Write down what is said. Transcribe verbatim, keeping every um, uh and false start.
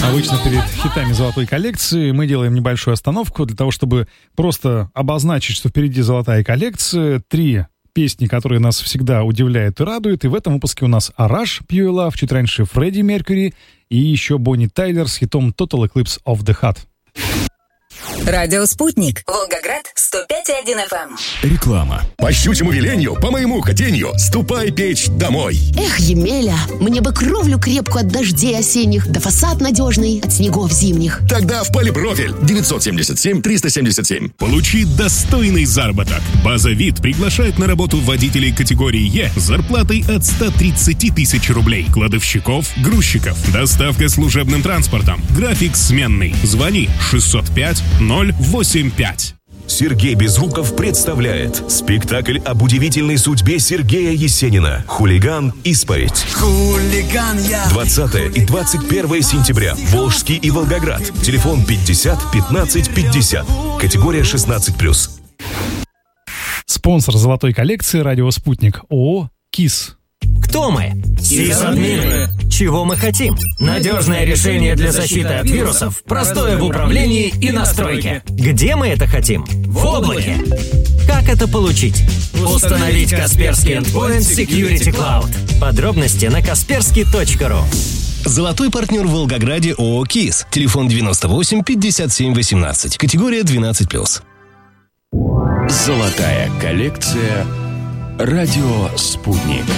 Обычно перед хитами золотой коллекции мы делаем небольшую остановку для того, чтобы просто обозначить, что впереди золотая коллекция. Три песни, которые нас всегда удивляют и радуют. И в этом выпуске у нас Rush, Pure Love, чуть раньше Фредди Меркьюри и еще Бонни Тайлер с хитом Total Eclipse of the Heart. Радио «Спутник». Волгоград, сто пять и один эф эм. Реклама. По щучьему велению, по моему хотению, ступай печь домой. Эх, Емеля, мне бы кровлю крепкую от дождей осенних, да фасад надежный от снегов зимних. Тогда в Полипрофиль девятьсот семьдесят семь триста семьдесят семь. Получи достойный заработок. База ВИД приглашает на работу водителей категории Е с зарплатой от ста тридцати тысяч рублей. Кладовщиков, грузчиков. Доставка служебным транспортом. График сменный. Звони шестьсот пять ноль восемь пять. Сергей Безруков представляет спектакль об удивительной судьбе Сергея Есенина «Хулиган. Исповедь». Хулиган я. двадцатое и двадцать первое сентября. Волжский и Волгоград. Телефон пятьдесят пятнадцать пятьдесят. Категория шестнадцать плюс. Спонсор золотой коллекции «Радио Спутник» ООО «КИС». Кто мы? Сисадмины. Чего мы хотим? Надежное решение для защиты от вирусов, простое в управлении и настройке. Где мы это хотим? В облаке. Как это получить? Установить Касперский Endpoint Security Cloud. Подробности на касперский точка ру. Золотой партнер в Волгограде ООО «КИС». Телефон девяносто восемь пятьдесят семь восемнадцать. Категория двенадцать плюс. Золотая коллекция «Радио Спутник».